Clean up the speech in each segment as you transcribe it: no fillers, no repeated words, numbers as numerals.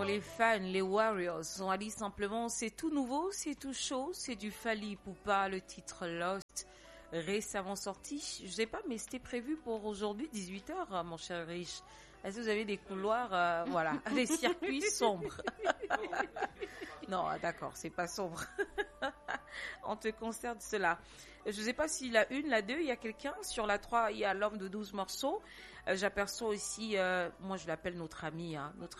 pour les fans, les Warriors. On a dit simplement, c'est tout nouveau, c'est tout chaud, c'est du Fally Ipupa, le titre Lost, récemment sorti. Je sais pas, mais c'était prévu pour aujourd'hui, 18h, mon cher Rich. Est-ce que vous avez des couloirs, voilà, des circuits sombres? Non, d'accord, c'est pas sombre. On te concerne cela. Je ne sais pas si la 1, la 2, il y a quelqu'un. Sur la 3, il y a l'homme de 12 morceaux. J'aperçois aussi, moi je l'appelle notre ami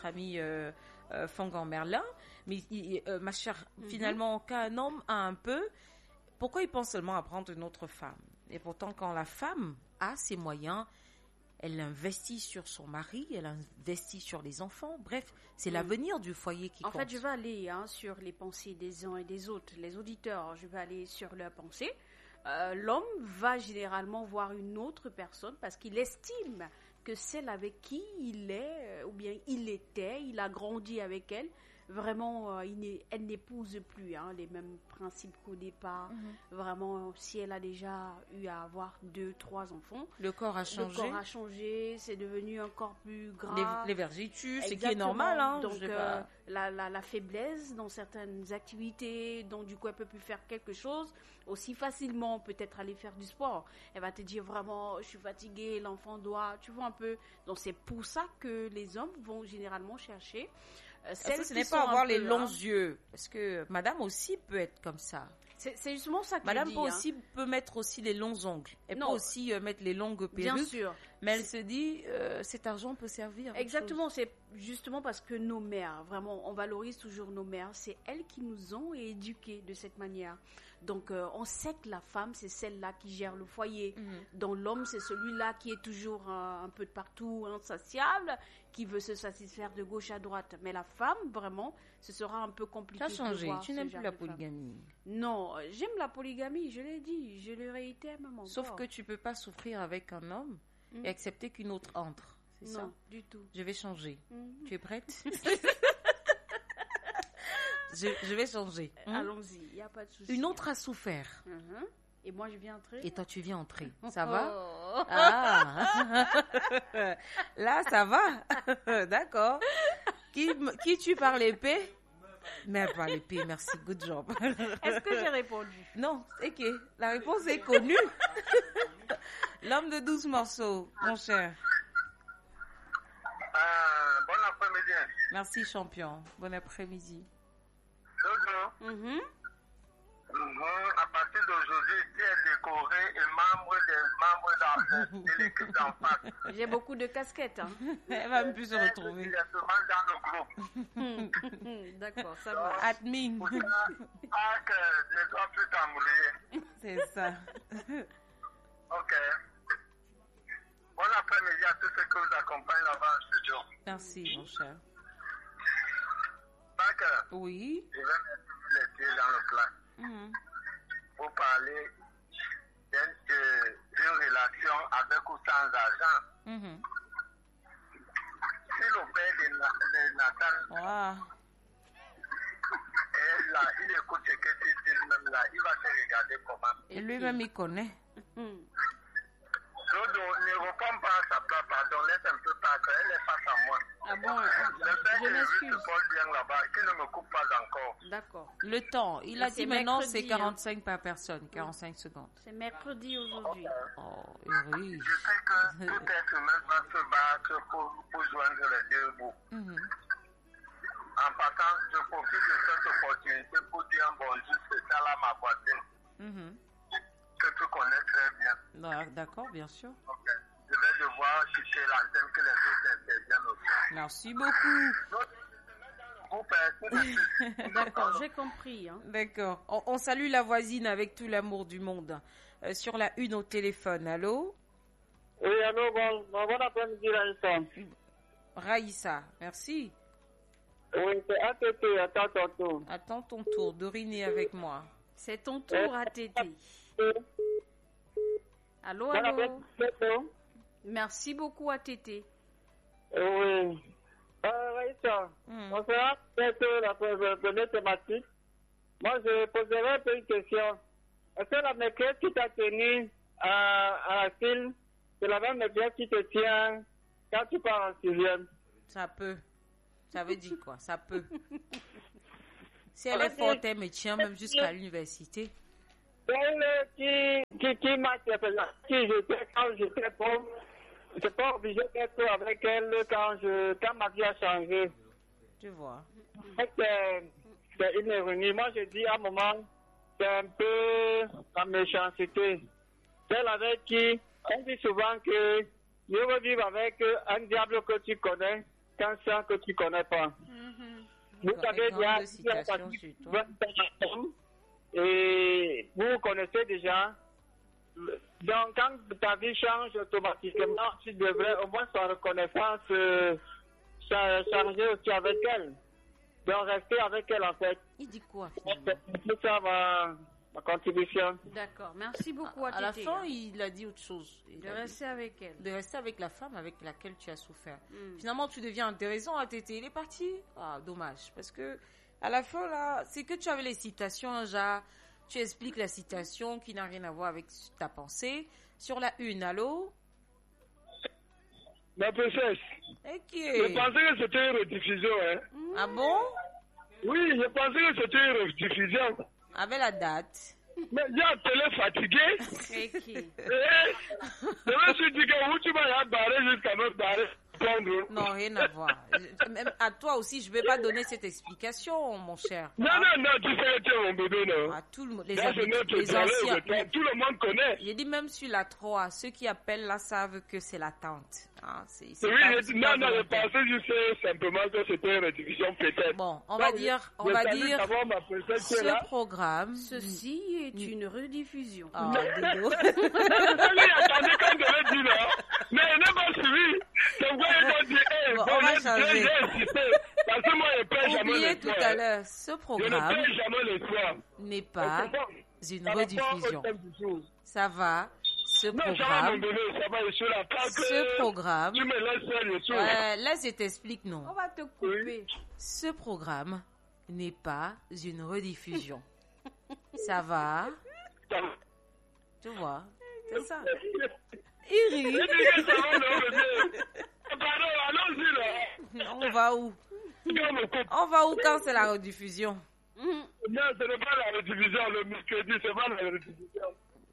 Fangan Merlin. Mais ma chère, finalement, qu'un homme a un peu, pourquoi il pense seulement à prendre une autre femme? Et pourtant, quand la femme a ses moyens, elle investit sur son mari, elle investit sur les enfants. Bref, c'est l'avenir du foyer qui compte. En fait, je vais aller sur les pensées des uns et des autres. Les auditeurs, je vais aller sur leurs pensées. L'homme va généralement voir une autre personne parce qu'il estime que celle avec qui il est, ou bien il était, il a grandi avec elle. Vraiment, elle n'épouse plus les mêmes principes qu'au départ. Vraiment, si elle a déjà eu à avoir 2, 3 enfants. Le corps a changé. Le corps a changé, c'est devenu encore plus grave. Les vergitus, c'est qui est normal. Donc, la faiblesse dans certaines activités, donc du coup, elle peut plus faire quelque chose aussi facilement, peut-être aller faire du sport. Elle va te dire vraiment, je suis fatiguée, l'enfant doit, tu vois un peu. Donc, c'est pour ça que les hommes vont généralement chercher. Ce n'est pas avoir les longs yeux, parce que madame aussi peut être comme ça. C'est justement ça que madame je dis. peut mettre aussi les longs ongles. Elle peut aussi mettre les longues perruques. Bien sûr. Mais elle se dit, cet argent peut servir. Exactement, c'est justement parce que nos mères, vraiment, on valorise toujours nos mères. C'est elles qui nous ont éduqués de cette manière. Donc, on sait que la femme, c'est celle-là qui gère le foyer. Donc, l'homme, c'est celui-là qui est toujours un peu de partout, insatiable, qui veut se satisfaire de gauche à droite. Mais la femme, vraiment, ce sera un peu compliqué. Ça a changé. Tu n'aimes plus la polygamie? Non, j'aime la polygamie, je l'ai dit, je le réitère même encore. Sauf que tu peux pas souffrir avec un homme et accepter qu'une autre entre. C'est ça? Non, du tout. Je vais changer. Tu es prête? Je vais changer. Allons-y, il n'y a pas de souci. Une autre a souffert. Et moi, je viens entrer. Et toi, tu viens entrer. Ça va? Ah. Là, ça va? D'accord. Qui tue par l'épée? Mais par l'épée, merci. Good job. Est-ce que j'ai répondu? Non, c'est que la réponse est connue. L'homme de 12 morceaux, mon cher. Bon après-midi. Merci, champion. Bon après-midi. À partir d'aujourd'hui, tu es décoré et membre de l'équipe d'en face. J'ai beaucoup de casquettes. Elle va même plus se retrouver. Dans le groupe. D'accord, ça va. Admin. Que ne dois plus t'embrouiller. C'est ça. Ok. Bon après-midi à tous ceux qui vous accompagnent là-bas en studio. Merci, mon cher. Oui. Je vais mettre les pieds dans le plat. Pour parler d'une relation avec ou sans argent. Si le père de Nathan est là, il écoute ce que tu dis même là, il va te regarder comment. Et lui-même, il connaît. Dodo, ne réponds pas à sa place, pardon, laisse un peu partir, elle est face à moi. Ah bon, je m'excuse. Je porte bien là-bas, qui ne me coupe pas encore. D'accord. Le temps, il a dit maintenant c'est 45 par personne, 45 secondes. C'est mercredi aujourd'hui. Oh, oui. Je sais que tout être humain va se battre pour joindre les deux bouts. En passant, je profite de cette opportunité pour dire un bonjour spécial à ma voisine. Que tu connais très bien. D'accord, bien sûr. Okay. Je vais devoir quitter l'antenne que les autres interviennent aussi. Merci beaucoup. D'accord, j'ai compris. D'accord. On salue la voisine avec tout l'amour du monde. Sur la une au téléphone. Allô? Oui, allô, bon après-midi, Raïssa. Raïssa, merci. Oui, c'est ATT, attends ton tour. Attends ton tour. Dorine est avec moi. C'est ton tour, ATT. Allô? Merci beaucoup, ATT. Oui. Raïssa, on sera peut-être la première thématique. Moi, je poserai un peu une question. Est-ce que la maîtresse qui t'a tenu à la file, c'est la même maîtresse qui te tient quand tu pars en sixième? Ça peut. Ça veut dire quoi? Ça peut. Si elle est forte, elle me tient même jusqu'à l'université. Elle qui m'a j'étais quand j'étais pauvre, je n'étais pas obligé d'être avec elle quand ma vie a changé. Tu vois. C'est une ironie. Moi, je dis à un moment, c'est un peu la méchanceté. Celle avec qui on dit souvent que je veux vivre avec un diable que tu connais qu'un saint que tu ne connais pas. Vous savez déjà, et vous connaissez déjà. Donc, quand ta vie change automatiquement, tu devrais au moins sans reconnaissance changer aussi avec elle. Donc, rester avec elle en fait. Il dit quoi? C'est ça ma contribution. D'accord, merci beaucoup à la fin, il a dit autre chose. De rester avec elle. De rester avec la femme avec laquelle tu as souffert. Finalement, tu deviens intéressant à Tété. Il est parti. Ah, dommage. Parce que, à la fin, là, c'est que tu avais les citations, genre, tu expliques la citation qui n'a rien à voir avec ta pensée. Sur la une, allô? Ma princesse. Je pensais que c'était une rediffusion, hein. Ah bon? Oui, je pensais que c'était une rediffusion. Avec la date. Mais il y a un télé fatigué. Je me suis dit que où tu vas barrer jusqu'à notre barrer. Non, rien à voir. Même à toi aussi, je ne vais pas donner cette explication, mon cher. Non, tu sais que tu es mon bébé, non. À tout le monde, les anciens. Tout le monde connaît. J'ai dit même sur la 3, ceux qui appellent là savent que c'est la tante. Ah, oui, je pensais juste simplement que c'était une rediffusion peut-être. Bon, on va dire, ce programme. Ceci est une rediffusion. Oh, désolé. Attendez quand je l'ai dit là. Mais elle n'a pas suivi. On va changer. Parce que moi, je perds jamais Oubliez tout à l'heure, ce programme n'est pas une rediffusion. Ça va. Ce programme, là je t'explique, non. On va te couper. Ce programme n'est pas une rediffusion. Ça va. Tu vois, c'est ça. Il rit. On va où? On va où quand c'est la rediffusion? Non, ce n'est pas la rediffusion. Le mercredi, c'est pas la rediffusion.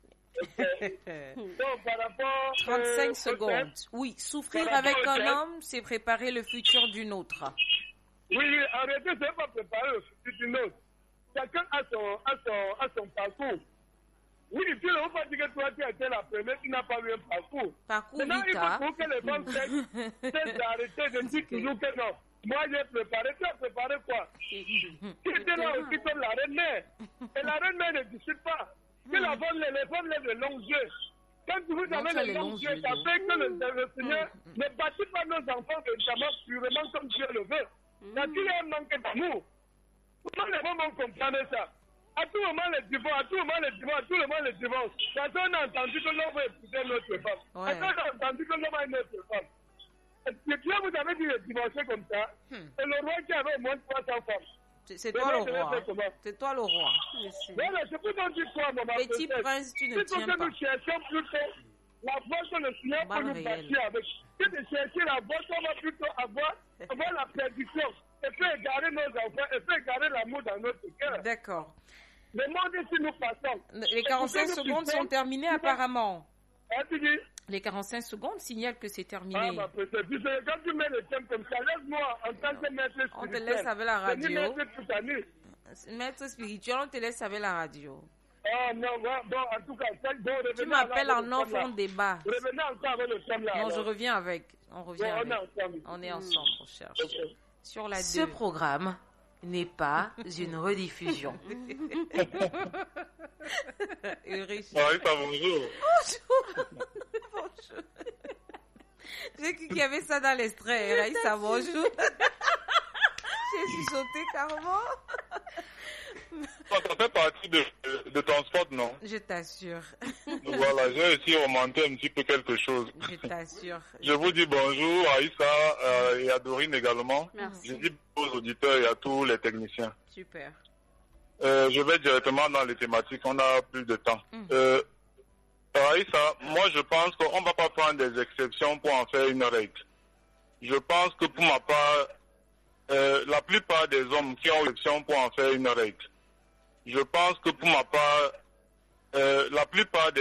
Donc, par rapport 35 secondes. Oui, souffrir avec un homme, c'est préparer le futur d'une autre. Oui, arrêtez, c'est pas préparer le futur d'une autre. Chacun a son parcours. Oui, tu ne veux pas dire que toi, tu as été la première, tu n'as pas eu un parcours. Maintenant, il faut que les femmes cessent d'arrêter de dire toujours que non. Moi, j'ai préparé. Tu as préparé quoi? Tu étais là aussi comme la reine-mère. Et la reine-mère ne décide pas. Que les femmes lèvent les longs yeux. Quand vous avez les longs yeux, ça fait que le Seigneur ne bâtit pas nos enfants véritablement purement comme Dieu le veut. Parce qu'il y a un manque d'amour. Comment les femmes vont comprendre ça? À tout moment, les divorces, parce qu'on a entendu que l'homme va épouser notre femme. Parce qu'on a entendu que l'homme a une autre femme. Et puis, vous avez dit de divorcer comme ça. Et le roi qui avait au moins 300 femmes. C'est toi le roi. C'est toi le roi. Voilà, c'est pour t'en dire quoi, maman. Petit prince, tu ne tiens pas. Que nous cherchons plutôt la voie que le Seigneur peut nous bâtir avec. Que de chercher la voie qu'on va plutôt avoir la prédiction. Et puis égarer nos enfants, et puis égarer l'amour dans notre cœur. D'accord. Le monde si nous passons. Les 45 secondes sont terminées apparemment. Tu dis? Les 45 secondes signalent que c'est terminé. Ah, quand tu mets le thème comme ça, laisse-moi en tant que maître spirituel. On te laisse avec la radio. Maître spirituel, on te laisse avec la radio. Ah non, bon, en tout cas, tu m'appelles en offre, on débat. Revenez encore avec le thème là. Non, je reviens avec. On revient avec. On est ensemble, on cherche. Okay. Sur la Ce programme n'est pas une rediffusion. Bonjour. Bonjour. J'ai cru qu'il y avait ça dans l'extrait. Raïssa, bonjour. J'ai chuchoté carrément. Ça fait partie de ton sport, non? Je t'assure. Voilà, j'ai aussi remonté un petit peu quelque chose. Je t'assure. Je vous dis bonjour à Issa et à Dorine également. Merci. Je dis bonjour aux auditeurs et à tous les techniciens. Super. Je vais directement dans les thématiques, on a plus de temps. Aïssa, moi je pense qu'on ne va pas prendre des exceptions pour en faire une règle. Je pense que pour ma part, la plupart des hommes qui ont l'option pour en faire une règle. Je pense que pour ma part, la plupart des